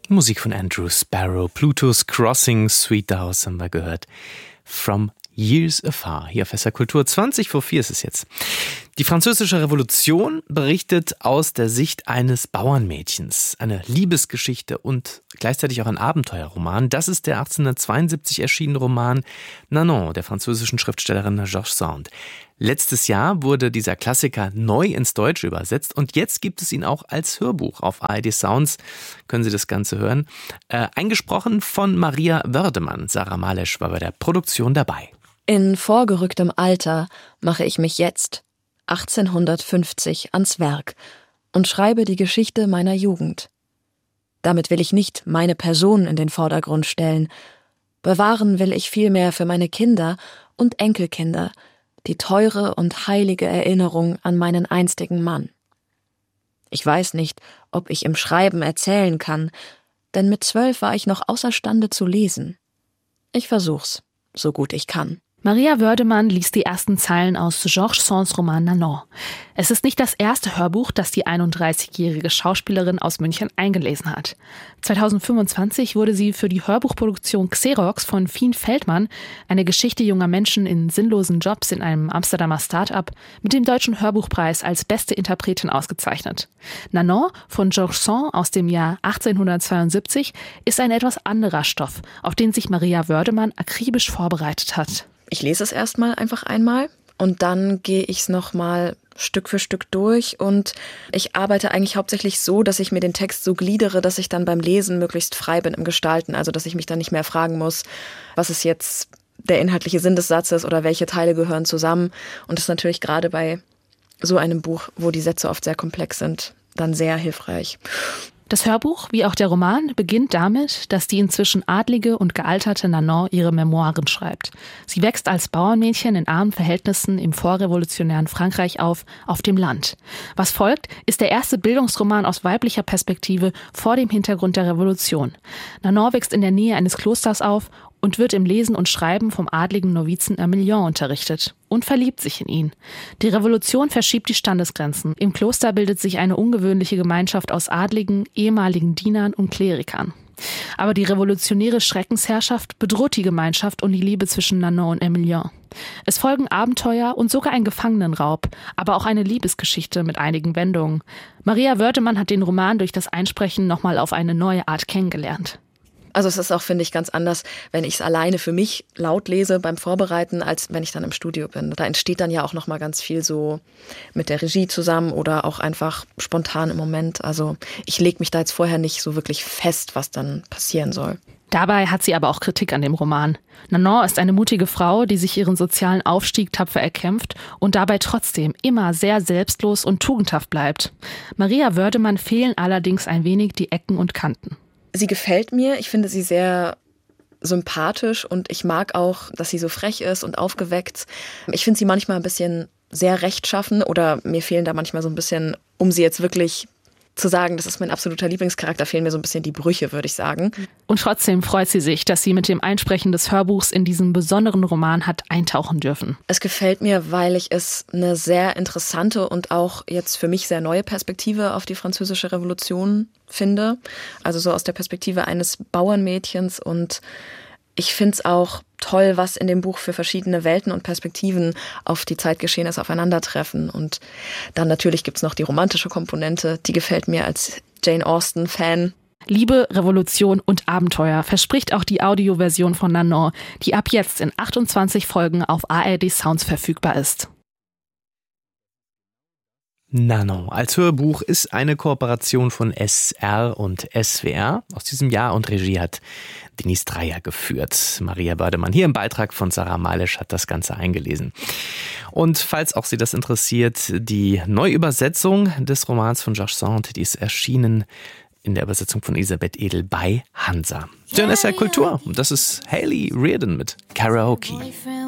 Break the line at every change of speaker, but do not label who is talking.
Musik von Andrew Sparrow, Pluto's Crossing, Sweet House haben wir gehört. From Years Afar, hier auf SR Kultur. 4:20 ist es jetzt. Die Französische Revolution berichtet aus der Sicht eines Bauernmädchens. Eine Liebesgeschichte und gleichzeitig auch ein Abenteuerroman. Das ist der 1872 erschienene Roman Nanon der französischen Schriftstellerin George Sand. Letztes Jahr wurde dieser Klassiker neu ins Deutsche übersetzt und jetzt gibt es ihn auch als Hörbuch auf ARD Sounds. Können Sie das Ganze hören. Eingesprochen von Maria Wördemann. Sarah Malesch war bei der Produktion dabei.
In vorgerücktem Alter mache ich mich jetzt, 1850, ans Werk und schreibe die Geschichte meiner Jugend. Damit will ich nicht meine Person in den Vordergrund stellen. Bewahren will ich vielmehr für meine Kinder und Enkelkinder die teure und heilige Erinnerung an meinen einstigen Mann. Ich weiß nicht, ob ich im Schreiben erzählen kann, denn mit 12 war ich noch außerstande zu lesen. Ich versuch's, so gut ich kann.
Maria Wördemann liest die ersten Zeilen aus George Sands Roman Nanon. Es ist nicht das erste Hörbuch, das die 31-jährige Schauspielerin aus München eingelesen hat. 2025 wurde sie für die Hörbuchproduktion Xerox von Fien Feldmann, eine Geschichte junger Menschen in sinnlosen Jobs in einem Amsterdamer Start-up, mit dem Deutschen Hörbuchpreis als beste Interpretin ausgezeichnet. Nanon von George Sand aus dem Jahr 1872 ist ein etwas anderer Stoff, auf den sich Maria Wördemann akribisch vorbereitet hat.
Ich lese es erstmal einfach einmal und dann gehe ich es nochmal Stück für Stück durch und ich arbeite eigentlich hauptsächlich so, dass ich mir den Text so gliedere, dass ich dann beim Lesen möglichst frei bin im Gestalten, also dass ich mich dann nicht mehr fragen muss, was ist jetzt der inhaltliche Sinn des Satzes oder welche Teile gehören zusammen, und das ist natürlich gerade bei so einem Buch, wo die Sätze oft sehr komplex sind, dann sehr hilfreich.
Das Hörbuch, wie auch der Roman, beginnt damit, dass die inzwischen adlige und gealterte Nanon ihre Memoiren schreibt. Sie wächst als Bauernmädchen in armen Verhältnissen im vorrevolutionären Frankreich auf dem Land. Was folgt, ist der erste Bildungsroman aus weiblicher Perspektive vor dem Hintergrund der Revolution. Nanon wächst in der Nähe eines Klosters auf und wird im Lesen und Schreiben vom adligen Novizen Emilion unterrichtet und verliebt sich in ihn. Die Revolution verschiebt die Standesgrenzen. Im Kloster bildet sich eine ungewöhnliche Gemeinschaft aus Adligen, ehemaligen Dienern und Klerikern. Aber die revolutionäre Schreckensherrschaft bedroht die Gemeinschaft und die Liebe zwischen Nanon und Emilion. Es folgen Abenteuer und sogar ein Gefangenenraub, aber auch eine Liebesgeschichte mit einigen Wendungen. Maria Wördemann hat den Roman durch das Einsprechen nochmal auf eine neue Art kennengelernt.
Also es ist auch, finde ich, ganz anders, wenn ich es alleine für mich laut lese beim Vorbereiten, als wenn ich dann im Studio bin. Da entsteht dann ja auch nochmal ganz viel so mit der Regie zusammen oder auch einfach spontan im Moment. Also ich lege mich da jetzt vorher nicht so wirklich fest, was dann passieren soll.
Dabei hat sie aber auch Kritik an dem Roman. Nanon ist eine mutige Frau, die sich ihren sozialen Aufstieg tapfer erkämpft und dabei trotzdem immer sehr selbstlos und tugendhaft bleibt. Maria Wördemann fehlen allerdings ein wenig die Ecken und Kanten.
Sie gefällt mir. Ich finde sie sehr sympathisch und ich mag auch, dass sie so frech ist und aufgeweckt. Ich finde sie manchmal ein bisschen sehr rechtschaffen oder mir fehlen da manchmal so ein bisschen, um sie jetzt wirklich zu sagen, das ist mein absoluter Lieblingscharakter, fehlen mir so ein bisschen die Brüche, würde ich sagen.
Und trotzdem freut sie sich, dass sie mit dem Einsprechen des Hörbuchs in diesen besonderen Roman hat eintauchen dürfen.
Es gefällt mir, weil ich es eine sehr interessante und auch jetzt für mich sehr neue Perspektive auf die Französische Revolution finde. Also so aus der Perspektive eines Bauernmädchens, und ich finde es auch toll, was in dem Buch für verschiedene Welten und Perspektiven auf die Zeitgeschehnisse aufeinandertreffen. Und dann natürlich gibt's noch die romantische Komponente, die gefällt mir als Jane Austen-Fan.
Liebe, Revolution und Abenteuer verspricht auch die Audioversion von Nanon, die ab jetzt in 28 Folgen auf ARD Sounds verfügbar ist.
Nanon als Hörbuch ist eine Kooperation von SR und SWR aus diesem Jahr und Regie hat Denise Dreyer geführt. Maria Wördemann hier im Beitrag von Sarah Malesch hat das Ganze eingelesen. Und falls auch Sie das interessiert, die Neuübersetzung des Romans von George Sand, die ist erschienen in der Übersetzung von Elisabeth Edel bei Hansa. Schön ist ja Kultur. Und das ist Hayley Reardon mit Karaoke.